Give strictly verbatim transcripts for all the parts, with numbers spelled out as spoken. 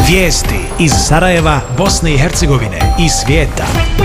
Vijesti iz Sarajeva, Bosne i Hercegovine i svijeta.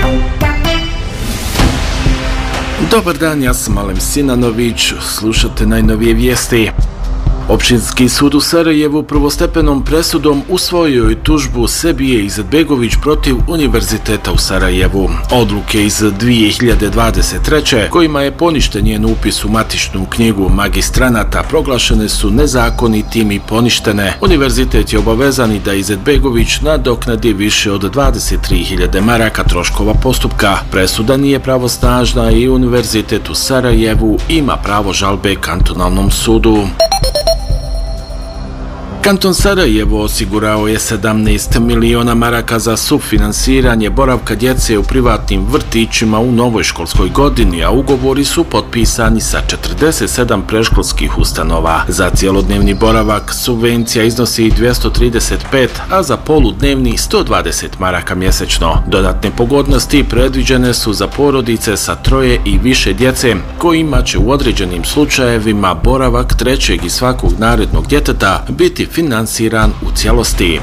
Dobar dan, ja sam Alem Sinanović, slušate najnovije vijesti. Općinski sud u Sarajevu prvostepenom presudom usvojio je tužbu Sebije Izetbegović protiv Univerziteta u Sarajevu. Odluke iz dvije hiljade dvadeset treće kojima je poništen njen upis u matičnu knjigu magistranata proglašene su nezakonitim i poništene. Univerzitet je obavezan i da Izetbegović nadoknadi više od dvadeset tri hiljade maraka troškova postupka. Presuda nije pravosnažna i Univerzitet u Sarajevu ima pravo žalbe kantonalnom sudu. Kanton Sarajevo osigurao je sedamnaest miliona maraka za sufinansiranje boravka djece u privatnim vrtićima u novoj školskoj godini, a ugovori su potpisani sa četrdeset sedam predškolskih ustanova. Za cjelodnevni boravak subvencija iznosi dvjesto trideset pet, a za poludnevni sto dvadeset maraka mjesečno. Dodatne pogodnosti predviđene su za porodice sa troje i više djece, kojima će u određenim slučajevima boravak trećeg i svakog narednog djeteta biti finansiran u cijelosti.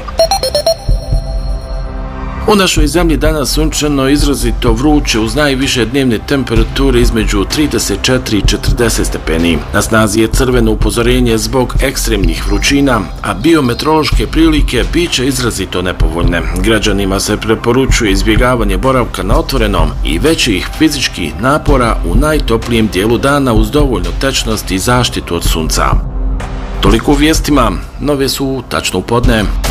U našoj zemlji danas sunčano, izrazito vruće uz najviše dnevne temperature između trideset četiri i četrdeset stepeni. Na snazi je crveno upozorenje zbog ekstremnih vrućina, a biometeorološke prilike biće izrazito nepovoljne. Građanima se preporučuje izbjegavanje boravka na otvorenom i većih fizičkih napora u najtoplijem dijelu dana uz dovoljnu tečnost i zaštitu od sunca. Toliko u vijestima, nove su tačno u podne.